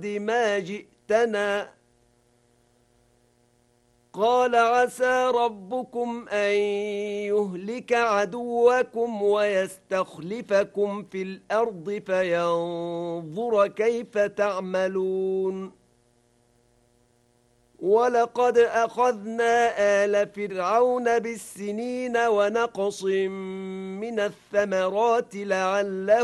ما جئتنا قال عسى ربكم أن يهلك عدوكم ويستخلفكم في الأرض فينظر كيف تعملون ولقد أخذنا آل فرعون بالسنين ونقص من الثمرات لعلهم